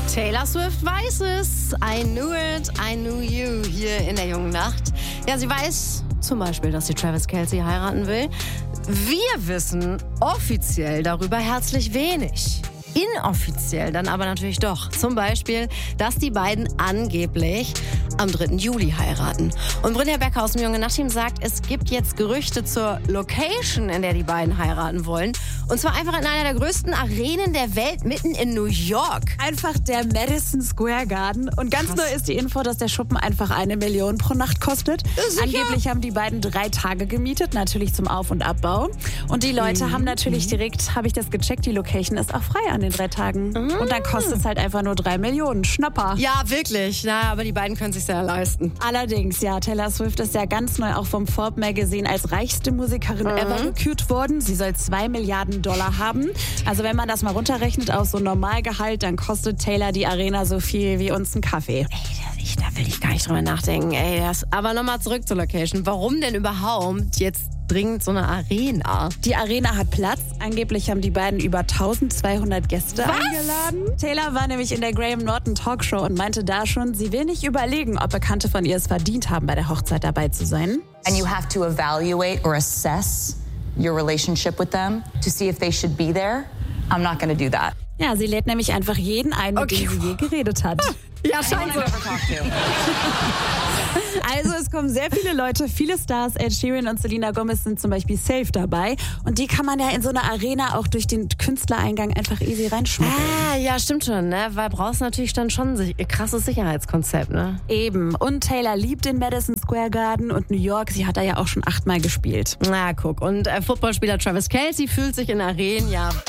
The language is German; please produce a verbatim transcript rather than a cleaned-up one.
Taylor Swift weiß es. I knew it, I knew you hier in der jungen Nacht. Ja, sie weiß zum Beispiel, dass sie Travis Kelce heiraten will. Wir wissen offiziell darüber herzlich wenig. Inoffiziell dann aber natürlich doch. Zum Beispiel, dass die beiden angeblich am dritten Juli heiraten. Und Brynja Becker aus dem Junge Nacht-Team sagt, es gibt jetzt Gerüchte zur Location, in der die beiden heiraten wollen. Und zwar einfach in einer der größten Arenen der Welt, mitten in New York. Einfach der Madison Square Garden. Und ganz Krass. neu ist die Info, dass der Schuppen einfach eine Million pro Nacht kostet. Sicher? Angeblich haben die beiden drei Tage gemietet, natürlich zum Auf- und Abbau. Und die Leute Mhm. haben natürlich direkt, habe ich das gecheckt, die Location ist auch frei an den drei Tagen. Mhm. Und dann kostet es halt einfach nur drei Millionen. Schnapper. Ja, wirklich. Na, aber die beiden können sich ja leisten. Allerdings, ja, Taylor Swift ist ja ganz neu auch vom Forbes Magazine als reichste Musikerin Mhm. ever gekürt worden. Sie soll zwei Milliarden Dollar haben. Also wenn man das mal runterrechnet auf so ein Normalgehalt, dann kostet Taylor die Arena so viel wie uns ein Kaffee. Ey, da, ich, da will ich gar nicht drüber nachdenken. Ey, das, aber nochmal zurück zur Location. Warum denn überhaupt jetzt dringend so eine Arena? Die Arena hat Platz. Angeblich haben die beiden über eintausendzweihundert Gäste Was? eingeladen. Taylor war nämlich in der Graham Norton Talkshow und meinte da schon, sie will nicht überlegen, ob Bekannte von ihr es verdient haben, bei der Hochzeit dabei zu sein. And you have to evaluate or assess your relationship with them to see if they should be there. I'm not going to do that. Ja, sie lädt nämlich einfach jeden ein, mit Okay. dem sie je geredet hat. Ja, scheint so. Also es kommen sehr viele Leute, viele Stars. Ed Sheeran und Selena Gomez sind zum Beispiel safe dabei. Und die kann man ja in so einer Arena auch durch den Künstlereingang einfach easy reinschmuggeln. Ah, ja, stimmt schon, ne? Weil brauchst natürlich dann schon ein krasses Sicherheitskonzept, ne? Eben. Und Taylor liebt den Madison Square Garden und New York. Sie hat da ja auch schon achtmal gespielt. Na, guck. Und äh, Footballspieler Travis Kelce fühlt sich in Arenen ja